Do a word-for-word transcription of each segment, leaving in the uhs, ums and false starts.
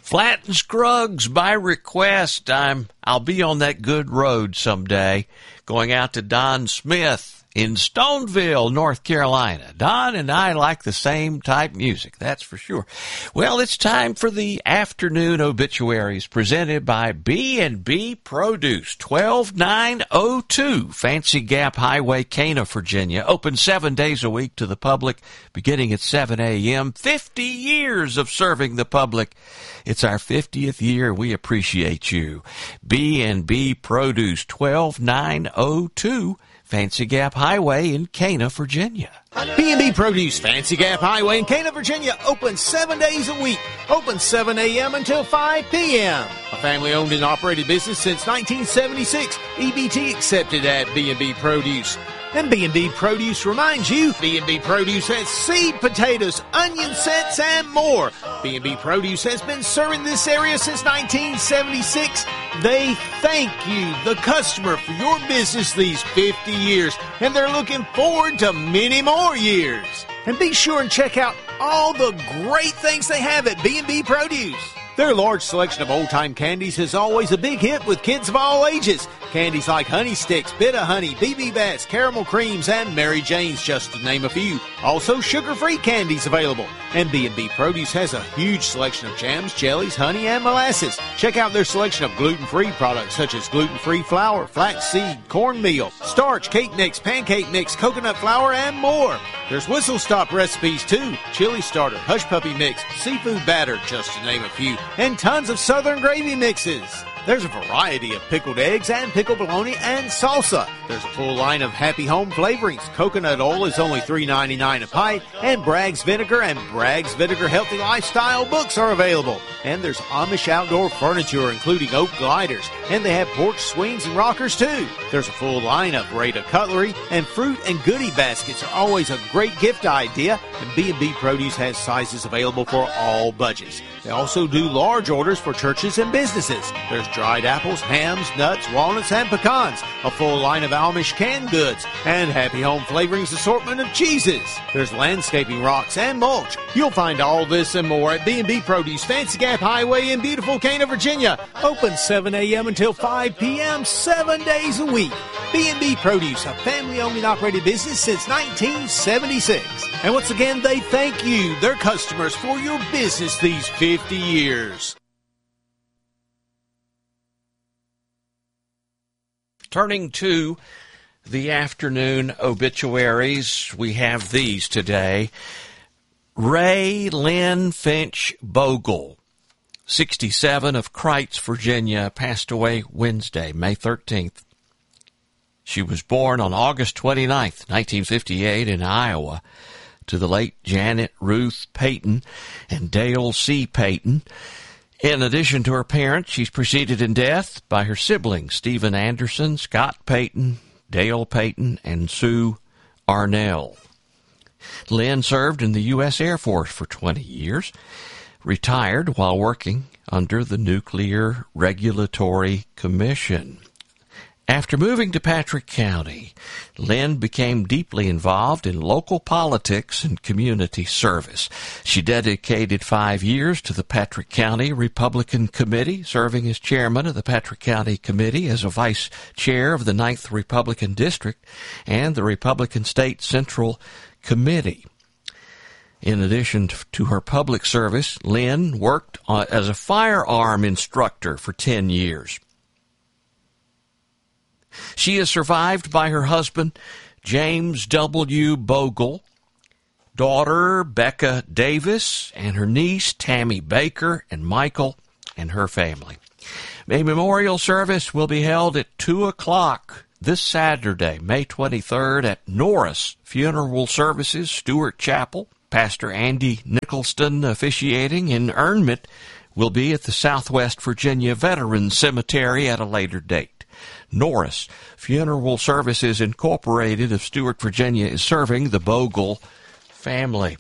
Flat and Scruggs, by request. I'm, I'll be on that good road someday, going out to Don Smith in Stoneville, North Carolina. Don and I like the same type music, that's for sure. Well, it's time for the afternoon obituaries presented by B and B Produce, twelve nine oh two Fancy Gap Highway, Cana, Virginia. Open seven days a week to the public, beginning at seven a.m. fifty years of serving the public. It's our fiftieth year. We appreciate you. B and B Produce, twelve nine oh two Fancy Gap Highway in Cana, Virginia. B and B Produce, Fancy Gap Highway in Cana, Virginia, open seven days a week. Open seven a.m. until five p.m. A family-owned and operated business since nineteen seventy-six. E B T accepted at B and B Produce. And B and B Produce reminds you, B and B Produce has seed potatoes, onion sets, and more. B and B Produce has been serving this area since nineteen seventy-six. They thank you, the customer, for your business these fifty years, and they're looking forward to many more years. And be sure and check out all the great things they have at B and B Produce. Their large selection of old-time candies is always a big hit with kids of all ages. Candies like Honey Sticks, Bit-O-Honey, B B Bats, Caramel Creams, and Mary Jane's, just to name a few. Also, sugar-free candies available. And B and B Produce has a huge selection of jams, jellies, honey, and molasses. Check out their selection of gluten-free products such as gluten-free flour, flaxseed, cornmeal, starch, cake mix, pancake mix, coconut flour, and more. There's whistle-stop recipes, too. Chili starter, hush puppy mix, seafood batter, just to name a few. And tons of southern gravy mixes. There's a variety of pickled eggs and pickled bologna and salsa. There's a full line of Happy Home flavorings. Coconut oil is only three ninety-nine a pint, and Bragg's Vinegar and Bragg's Vinegar Healthy Lifestyle books are available. And there's Amish outdoor furniture, including oak gliders, and they have porch swings and rockers too. There's a full line of Rada cutlery, and fruit and goodie baskets are always a great gift idea, and B and B Produce has sizes available for all budgets. They also do large orders for churches and businesses. There's dried apples, hams, nuts, walnuts, and pecans, a full line of Amish canned goods, and Happy Home Flavorings assortment of cheeses. There's landscaping rocks and mulch. You'll find all this and more at B and B Produce, Fancy Gap Highway in beautiful Cana, Virginia. Open seven a.m. until five p.m. seven days a week. B and B Produce, a family-owned and operated business since nineteen seventy-six. And once again, they thank you, their customers, for your business these fifty years. Turning to the afternoon obituaries, we have these today. Ray Lynn Finch Bogle, sixty-seven, of Kreitz, Virginia, passed away Wednesday, May thirteenth. She was born on August twenty-ninth, nineteen fifty-eight, in Iowa, to the late Janet Ruth Payton and Dale C. Payton. In addition to her parents, she's preceded in death by her siblings, Stephen Anderson, Scott Payton, Dale Payton, and Sue Arnell. Lynn served in the U S Air Force for twenty years, retired while working under the Nuclear Regulatory Commission. After moving to Patrick County, Lynn became deeply involved in local politics and community service. She dedicated five years to the Patrick County Republican Committee, serving as chairman of the Patrick County Committee, as a vice chair of the ninth Republican District, and the Republican State Central Committee. In addition to her public service, Lynn worked as a firearm instructor for ten years. She is survived by her husband, James W. Bogle, daughter Becca Davis, and her niece Tammy Baker, and Michael and her family. A memorial service will be held at two o'clock this Saturday, May twenty-third, at Norris Funeral Services, Stewart Chapel. Pastor Andy Nicholston officiating. In Ernmont will be at the Southwest Virginia Veterans Cemetery at a later date. Norris Funeral Services Incorporated of Stewart, Virginia, is serving the Bogle family.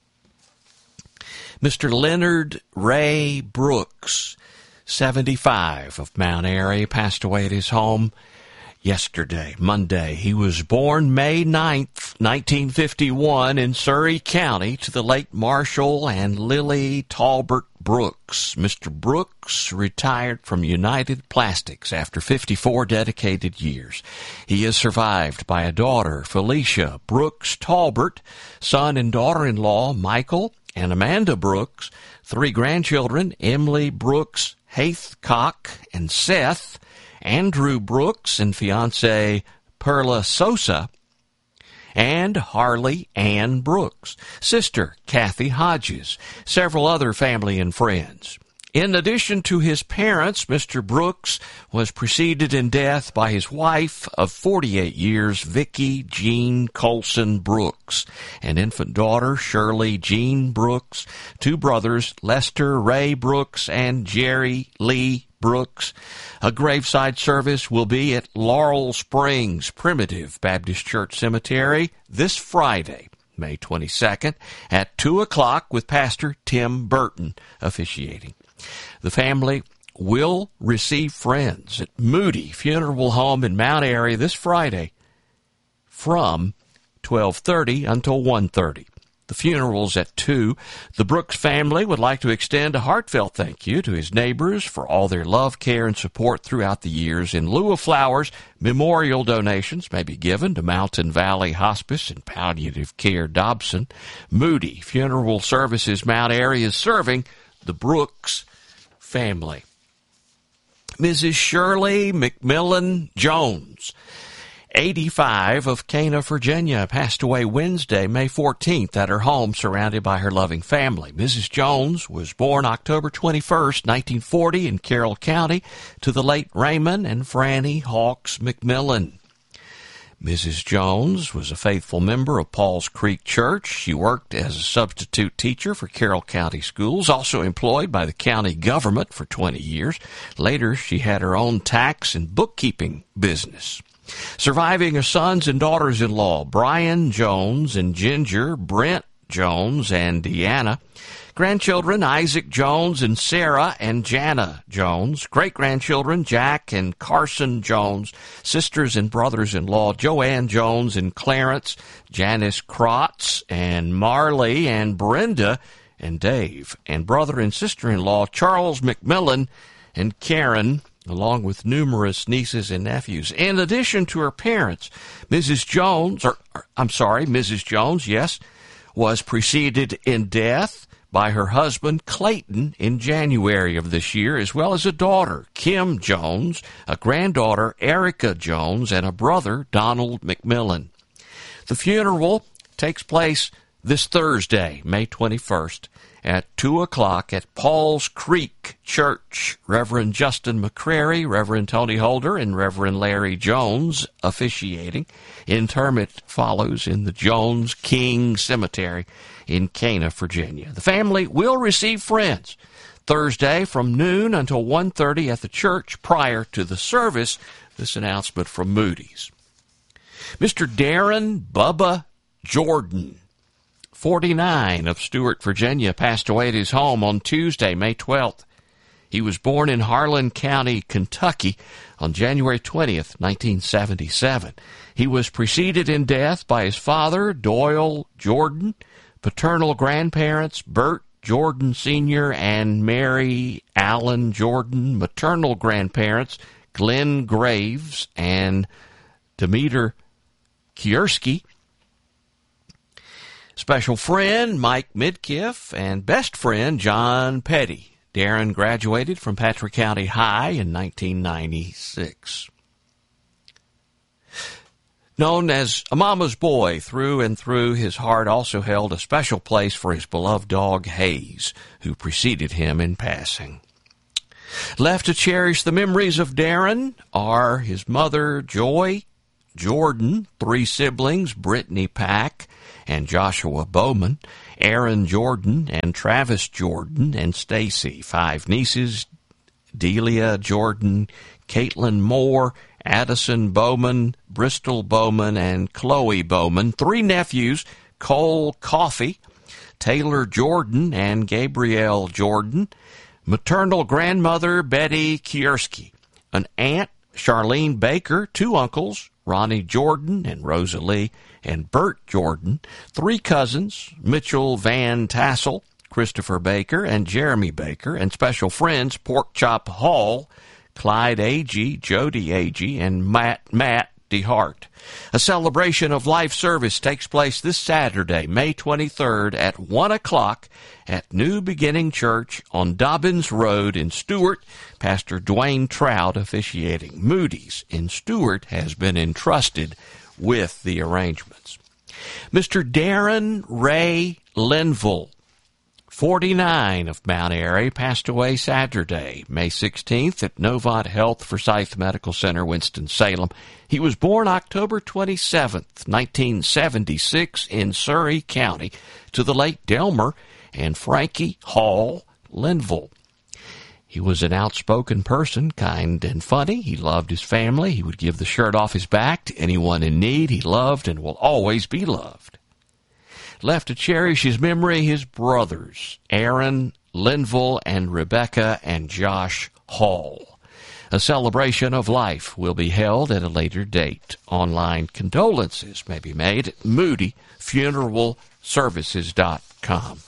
Mister Leonard Ray Brooks, seventy-five, of Mount Airy, passed away at his home yesterday, Monday. He was born May ninth, nineteen fifty-one in Surry County to the late Marshall and Lily Talbert Brooks. Mister Brooks retired from United Plastics after fifty-four dedicated years. He is survived by a daughter, Felicia Brooks Talbert, son and daughter-in-law, Michael and Amanda Brooks, three grandchildren, Emily Brooks Haithcock and Seth, Andrew Brooks and fiancée Perla Sosa, and Harley Ann Brooks, sister Kathy Hodges, several other family and friends. In addition to his parents, Mister Brooks was preceded in death by his wife of forty-eight years, Vicki Jean Colson Brooks, an infant daughter, Shirley Jean Brooks, two brothers, Lester Ray Brooks and Jerry Lee Brooks. A graveside service will be at Laurel Springs Primitive Baptist Church Cemetery this Friday, May twenty-second, at two o'clock with Pastor Tim Burton officiating. The family will receive friends at Moody Funeral Home in Mount Airy this Friday from twelve thirty until one thirty. The funeral's at two. The Brooks family would like to extend a heartfelt thank you to his neighbors for all their love, care, and support throughout the years. In lieu of flowers, memorial donations may be given to Mountain Valley Hospice and Palliative Care Dobson. Moody Funeral Services Mount Airy is serving the Brooks family. Missus Shirley McMillan Jones, eighty-five, of Cana, Virginia, passed away Wednesday, May fourteenth, at her home surrounded by her loving family. Missus Jones was born October twenty-first, nineteen forty, in Carroll County to the late Raymond and Franny Hawks McMillan. Missus Jones was a faithful member of Paul's Creek Church. She worked as a substitute teacher for Carroll County Schools, also employed by the county government for twenty years. Later, she had her own tax and bookkeeping business. Surviving her sons and daughters-in-law, Brian Jones and Ginger, Brent Jones and Deanna. Grandchildren, Isaac Jones and Sarah and Jana Jones. Great-grandchildren, Jack and Carson Jones. Sisters and brothers-in-law, Joanne Jones and Clarence, Janice Krotz and Marley and Brenda and Dave. And brother and sister-in-law, Charles McMillan and Karen, along with numerous nieces and nephews. In addition to her parents, Missus Jones, or, or I'm sorry, Missus Jones, yes, was preceded in death by her husband, Clayton, in January of this year, as well as a daughter, Kim Jones, a granddaughter, Erica Jones, and a brother, Donald McMillan. The funeral takes place this Thursday, May twenty-first, at two o'clock at Paul's Creek Church. Reverend Justin McCrary, Reverend Tony Holder, and Reverend Larry Jones officiating. Interment follows in the Jones King Cemetery in Cana, Virginia. The family will receive friends Thursday from noon until one thirty at the church prior to the service. This announcement from Moody's. Mister Darren Bubba Jordan, forty-nine, of Stewart, Virginia, passed away at his home on Tuesday, May twelfth. He was born in Harlan County, Kentucky, on January twentieth, nineteen seventy-seven. He was preceded in death by his father, Doyle Jordan, paternal grandparents, Bert Jordan Senior and Mary Allen Jordan, maternal grandparents, Glenn Graves and Demeter Kiersky, special friend Mike Midkiff, and best friend John Petty. Darren graduated from Patrick County High in nineteen ninety-six. Known as a mama's boy through and through, his heart also held a special place for his beloved dog Hayes, who preceded him in passing. Left to cherish the memories of Darren are his mother, Joy Jordan, three siblings, Brittany Pack and Joshua Bowman, Aaron Jordan and Travis Jordan and Stacy, five nieces, Delia Jordan, Caitlin Moore, Addison Bowman, Bristol Bowman, and Chloe Bowman, three nephews, Cole Coffey, Taylor Jordan, and Gabrielle Jordan, maternal grandmother Betty Kiersky, an aunt, Charlene Baker, two uncles, Ronnie Jordan and Rosa Lee, and Bert Jordan, three cousins, Mitchell Van Tassel, Christopher Baker, and Jeremy Baker, and special friends, Porkchop Hall, Clyde Agee, Jody Agee, and Matt Matt DeHart. A celebration of life service takes place this Saturday, May twenty-third at one o'clock at New Beginning Church on Dobbins Road in Stuart. Pastor Dwayne Trout officiating. Moody's in Stuart has been entrusted with the arrangements. Mister Darren Ray Linville, forty-nine, of Mount Airy, passed away Saturday, May sixteenth at Novant Health Forsyth Medical Center, Winston-Salem. He was born October twenty-seventh, nineteen seventy-six in Surrey County to the late Delmer and Frankie Hall Linville. He was an outspoken person, kind and funny. He loved his family. He would give the shirt off his back to anyone in need. He loved and will always be loved. Left to cherish his memory, his brothers, Aaron Linville and Rebecca and Josh Hall. A celebration of life will be held at a later date. Online condolences may be made at moody funeral services dot com.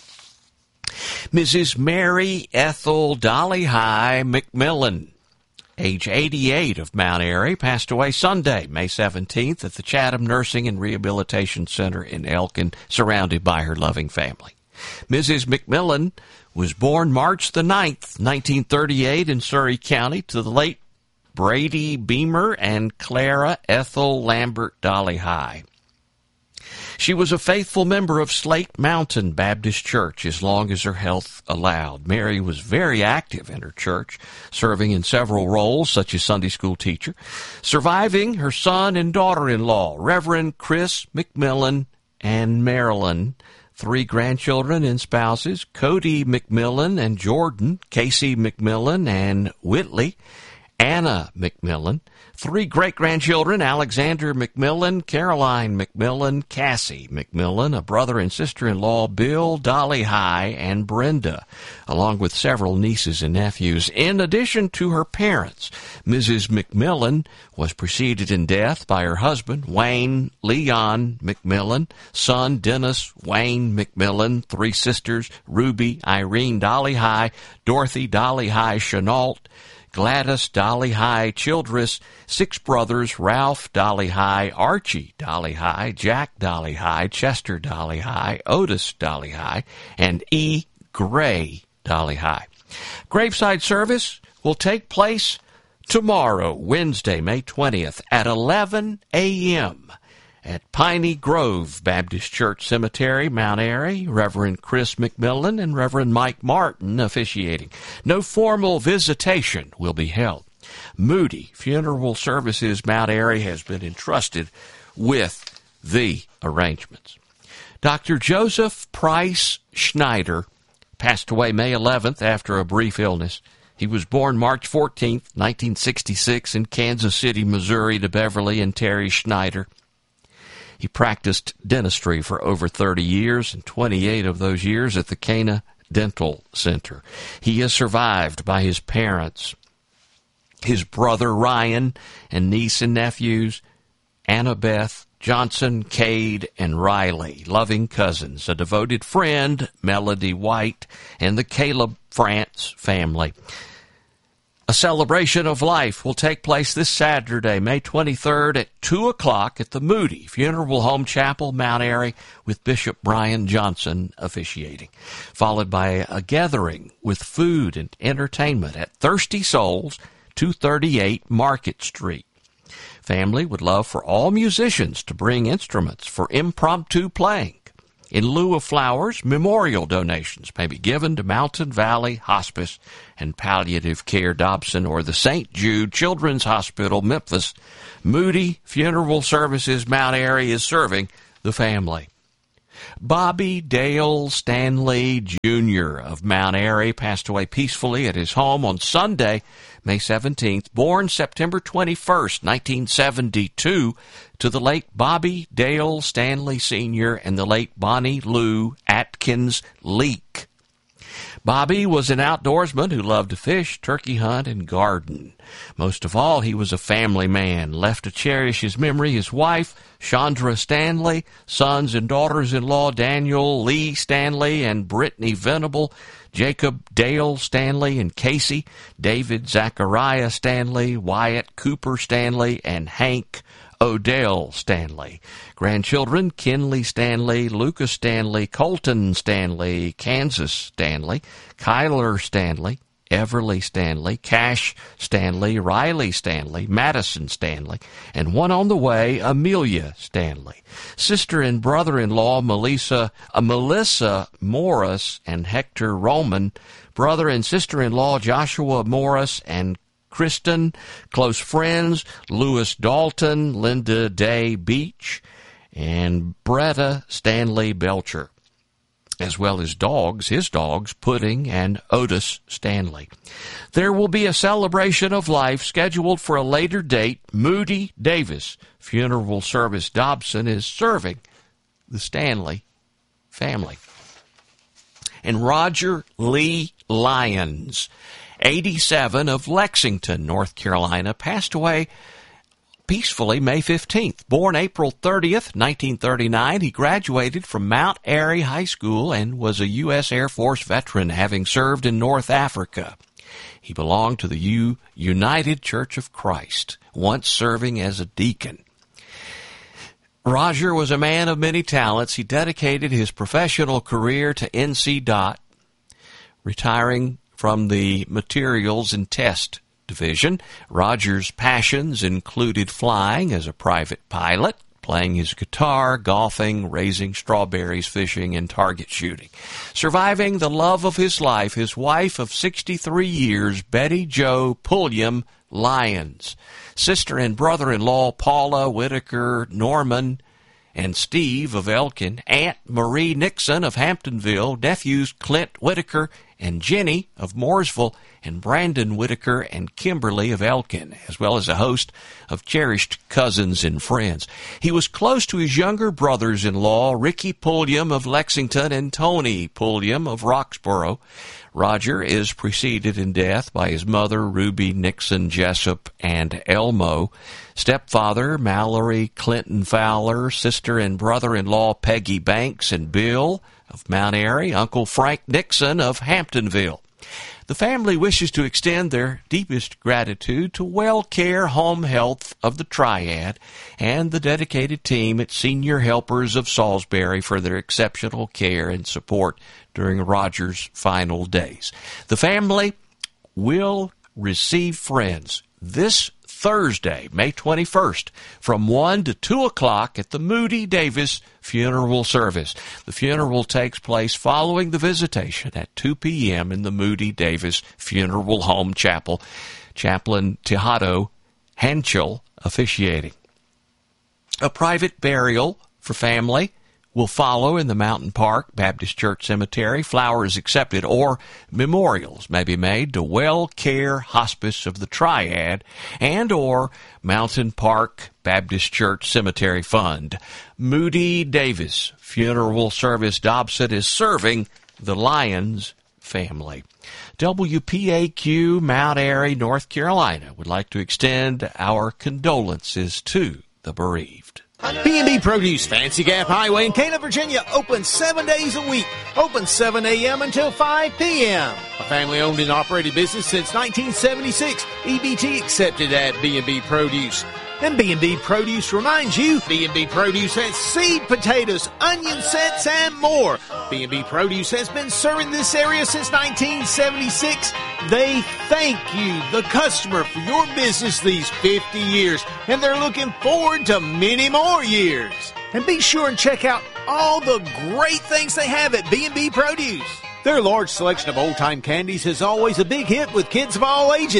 Missus Mary Ethel Dolly High McMillan, age eighty-eight, of Mount Airy, passed away Sunday, May seventeenth, at the Chatham Nursing and Rehabilitation Center in Elkin, surrounded by her loving family. Missus McMillan was born March the ninth, nineteen thirty-eight, in Surrey County to the late Brady Beamer and Clara Ethel Lambert Dolly High. She was a faithful member of Slate Mountain Baptist Church as long as her health allowed. Mary was very active in her church, serving in several roles, such as Sunday school teacher, surviving her son and daughter-in-law, Reverend Chris McMillan and Marilyn, three grandchildren and spouses, Cody McMillan and Jordan, Casey McMillan and Whitley, Anna McMillan, three great-grandchildren, Alexander McMillan, Caroline McMillan, Cassie McMillan, a brother and sister-in-law, Bill Dolly High, and Brenda, along with several nieces and nephews. In addition to her parents, Missus McMillan was preceded in death by her husband, Wayne Leon McMillan, son Dennis Wayne McMillan, three sisters, Ruby Irene Dolly High, Dorothy Dolly High Chenault, Gladys Dolly High Childress, six brothers, Ralph Dolly High, Archie Dolly High, Jack Dolly High, Chester Dolly High, Otis Dolly High, and E. Gray Dolly High. Graveside service will take place tomorrow, Wednesday, May twentieth, at eleven a.m. at Piney Grove Baptist Church Cemetery, Mount Airy. Reverend Chris McMillan and Reverend Mike Martin officiating. No formal visitation will be held. Moody Funeral Services, Mount Airy, has been entrusted with the arrangements. Doctor Joseph Price Schneider passed away May eleventh after a brief illness. He was born March fourteenth, nineteen sixty-six, in Kansas City, Missouri, to Beverly and Terry Schneider. He practiced dentistry for over thirty years, and twenty-eight of those years at the Cana Dental Center. He is survived by his parents, his brother Ryan, and niece and nephews, Annabeth, Johnson, Cade, and Riley, loving cousins, a devoted friend, Melody White, and the Caleb France family. A celebration of life will take place this Saturday, May twenty-third at two o'clock at the Moody Funeral Home Chapel, Mount Airy, with Bishop Brian Johnson officiating, followed by a gathering with food and entertainment at Thirsty Souls, two thirty-eight Market Street. Family would love for all musicians to bring instruments for impromptu playing. In lieu of flowers, memorial donations may be given to Mountain Valley Hospice and Palliative Care Dobson or the Saint Jude Children's Hospital, Memphis. Moody Funeral Services, Mount Airy, is serving the family. Bobby Dale Stanley Junior of Mount Airy passed away peacefully at his home on Sunday, May seventeenth, born September twenty-first, nineteen seventy-two, to the late Bobby Dale Stanley Senior and the late Bonnie Lou Atkins Leak. Bobby was an outdoorsman who loved to fish, turkey hunt, and garden. Most of all, he was a family man, left to cherish his memory his wife, Chandra Stanley, sons and daughters-in-law Daniel Lee Stanley and Brittany Venable, Jacob Dale Stanley and Casey, David Zachariah Stanley, Wyatt Cooper Stanley, and Hank Odell Stanley. Grandchildren, Kinley Stanley, Lucas Stanley, Colton Stanley, Kansas Stanley, Kyler Stanley, Everly Stanley, Cash Stanley, Riley Stanley, Madison Stanley, and one on the way, Amelia Stanley. Sister and brother-in-law, Melissa, uh, Melissa Morris and Hector Roman. Brother and sister-in-law, Joshua Morris and Kristen. Close friends, Louis Dalton, Linda Day Beach, and Bretta Stanley Belcher, as well as dogs, his dogs, Pudding and Otis Stanley. There will be a celebration of life scheduled for a later date. Moody Davis Funeral Service Dobson is serving the Stanley family. And Roger Lee Lyons, eighty-seven, of Lexington, North Carolina, passed away peacefully May fifteenth. Born April thirtieth, nineteen thirty-nine, he graduated from Mount Airy High School and was a U S Air Force veteran, having served in North Africa. He belonged to the U- United Church of Christ, once serving as a deacon. Roger was a man of many talents. He dedicated his professional career to N C D O T, retiring from the Materials and Test Division. Roger's passions included flying as a private pilot, playing his guitar, golfing, raising strawberries, fishing, and target shooting. Surviving the love of his life, his wife of sixty-three years, Betty Jo Pulliam Lyons. Sister and brother-in-law, Paula Whitaker Norman and Steve of Elkin. Aunt Marie Nixon of Hamptonville. Nephews Clint Whitaker and Jenny of Mooresville, and Brandon Whitaker and Kimberly of Elkin, as well as a host of cherished cousins and friends. He was close to his younger brothers-in-law, Ricky Pulliam of Lexington and Tony Pulliam of Roxborough. Roger is preceded in death by his mother, Ruby Nixon Jessup and Elmo, stepfather, Mallory Clinton Fowler, sister and brother-in-law, Peggy Banks and Bill of Mount Airy, Uncle Frank Nixon of Hamptonville. The family wishes to extend their deepest gratitude to WellCare Home Health of the Triad and the dedicated team at Senior Helpers of Salisbury for their exceptional care and support during Roger's final days. The family will receive friends this Thursday, May twenty-first, from one to two o'clock at the Moody Davis Funeral Service. The funeral takes place following the visitation at two p.m. in the Moody Davis Funeral Home Chapel. Chaplain Tejado Hanchel officiating. A private burial for family will follow in the Mountain Park Baptist Church Cemetery. Flowers accepted or memorials may be made to WellCare Hospice of the Triad and or Mountain Park Baptist Church Cemetery Fund. Moody Davis Funeral Service Dobson is serving the Lyons family. W P A Q Mount Airy, North Carolina would like to extend our condolences to the bereaved. B and B Produce, Fancy Gap Highway in Cana, Virginia, open seven days a week. Open seven a.m. until five p.m. A family-owned and operated business since nineteen seventy-six. E B T accepted at B and B Produce. And B and B Produce reminds you, B and B Produce has seed potatoes, onion sets, and more. B and B Produce has been serving this area since nineteen seventy-six. They thank you, the customer, for your business these fifty years, and they're looking forward to many more years. And be sure and check out all the great things they have at B and B Produce. Their large selection of old-time candies is always a big hit with kids of all ages.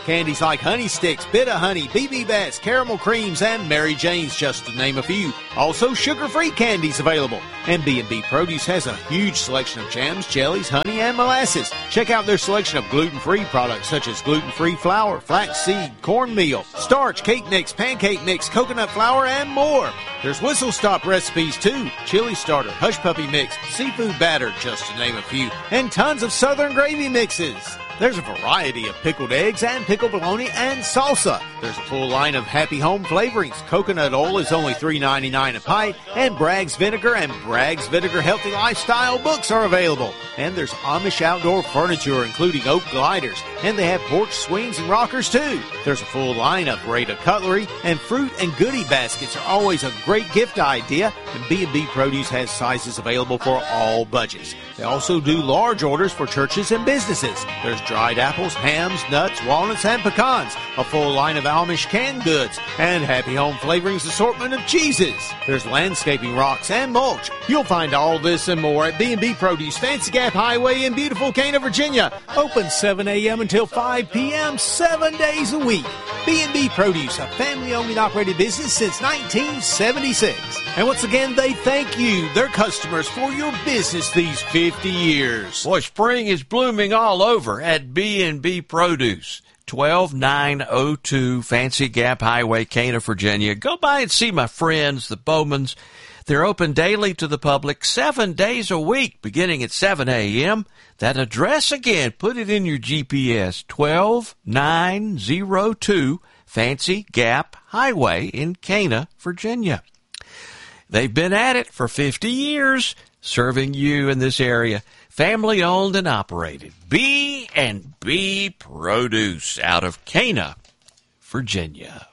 Candies like Honey Sticks, Bit of Honey, B B Best, Caramel Creams, and Mary Jane's, just to name a few. Also, sugar-free candies available. And B and B Produce has a huge selection of jams, jellies, honey, and molasses. Check out their selection of gluten-free products such as gluten-free flour, flaxseed, cornmeal, starch, cake mix, pancake mix, coconut flour, and more. There's Whistle Stop recipes too, chili starter, hush puppy mix, seafood batter, just to name a few, and tons of southern gravy mixes. There's a variety of pickled eggs and pickled bologna and salsa. There's a full line of Happy Home flavorings. Coconut oil is only three ninety-nine a pint, and Bragg's Vinegar and Bragg's Vinegar Healthy Lifestyle books are available. And there's Amish outdoor furniture, including oak gliders, and they have porch swings and rockers too. There's a full line of Breda cutlery, and fruit and goodie baskets are always a great gift idea, and B and B Produce has sizes available for all budgets. They also do large orders for churches and businesses. There's dried apples, hams, nuts, walnuts, and pecans, a full line of Amish canned goods, and Happy Home Flavorings assortment of cheeses. There's landscaping rocks and mulch. You'll find all this and more at B and B Produce, Fancy Gap Highway in beautiful Cana, Virginia. Open seven a.m. until five p.m., seven days a week. B and B Produce, a family-owned and operated business since nineteen seventy-six. And once again, they thank you, their customers, for your business these fifty years. Boy, spring is blooming all over at B and B Produce, twelve nine oh two Fancy Gap Highway, Cana, Virginia. Go by and see my friends, the Bowmans. They're open daily to the public, seven days a week, beginning at seven a.m. That address again, put it in your G P S, twelve nine oh two Fancy Gap Highway in Cana, Virginia. They've been at it for fifty years, serving you in this area. Family owned and operated. B and B Produce out of Cana, Virginia.